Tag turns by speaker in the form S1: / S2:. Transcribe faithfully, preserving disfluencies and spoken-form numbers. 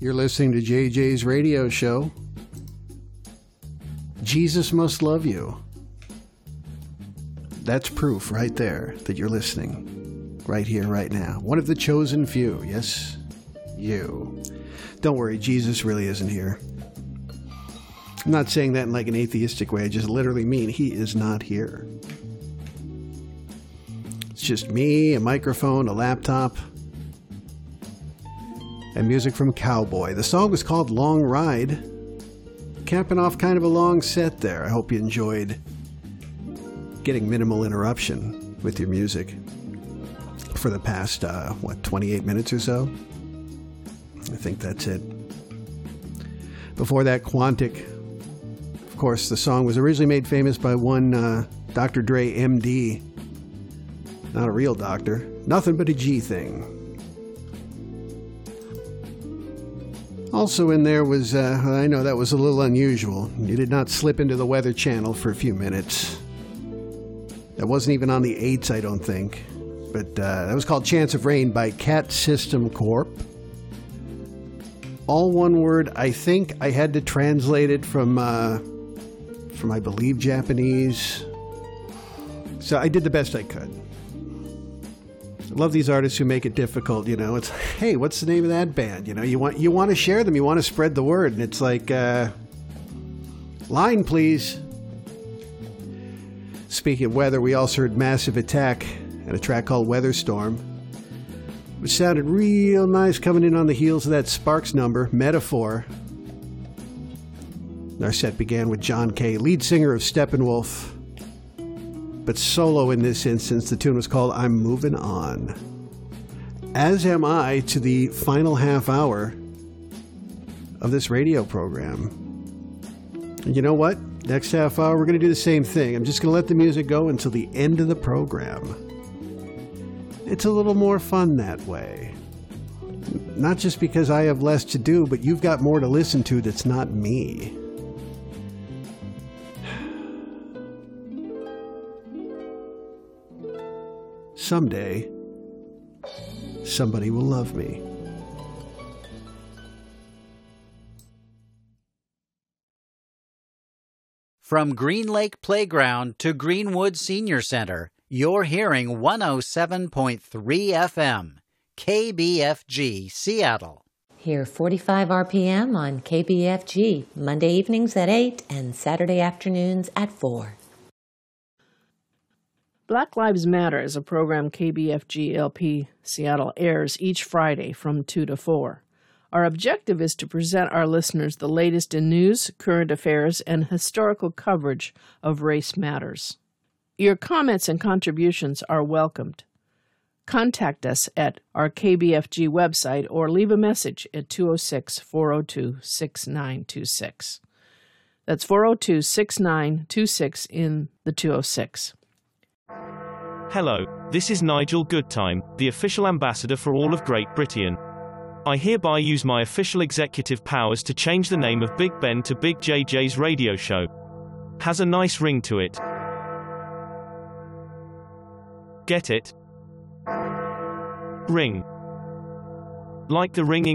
S1: You're listening to J J's radio show. Jesus Must Love You. That's proof right there that you're listening. Right here, right now. One of the chosen few. Yes, you. Don't worry, Jesus really isn't here. I'm not saying that in like an atheistic way. I just literally mean he is not here. It's just me, a microphone, a laptop, and music from Cowboy. The song was called Long Ride. Capping off kind of a long set there. I hope you enjoyed getting minimal interruption with your music for the past, uh, what, twenty-eight minutes or so? I think that's it. Before that, Quantic. Of course, the song was originally made famous by one uh, Doctor Dre, M D. Not a real doctor. Nothing but a G thing. Also in there was, uh, I know that was a little unusual. You did not slip into the Weather Channel for a few minutes. That wasn't even on the eights, I don't think. But uh, that was called Chance of Rain by Cat System Corp. All one word. I think I had to translate it from, uh, from I believe, Japanese. So I did the best I could. I love these artists who make it difficult, you know. It's, hey, what's the name of that band? You know, you want you want to share them, you want to spread the word, and it's like, uh, line, please. Speaking of weather, we also heard Massive Attack and a track called Weather Storm, which sounded real nice coming in on the heels of that Sparks number, Metaphor. Our set began with John Kay, lead singer of Steppenwolf. But solo in this instance, the tune was called I'm Moving On. As am I to the final half hour of this radio program. And you know what? Next half hour, we're going to do the same thing. I'm just going to let the music go until the end of the program. It's a little more fun that way. Not just because I have less to do, but you've got more to listen to that's not me. Someday, somebody will love me.
S2: From Green Lake Playground to Greenwood Senior Center, you're hearing one oh seven point three F M, K B F G, Seattle.
S3: Hear forty-five R P M on K B F G, Monday evenings at eight and Saturday afternoons at four.
S4: Black Lives Matter is a program K B F G L P Seattle airs each Friday from two to four. Our objective is to present our listeners the latest in news, current affairs, and historical coverage of race matters. Your comments and contributions are welcomed. Contact us at our K B F G website or leave a message at two oh six, four oh two, six nine two six. That's four oh two, six nine two six in the two oh six.
S5: Hello, this is Nigel Goodtime, the official ambassador for all of Great Britain. I hereby use my official executive powers to change the name of Big Ben to Big J J's radio show. Has a nice ring to it. Get it? Ring. Like the ringing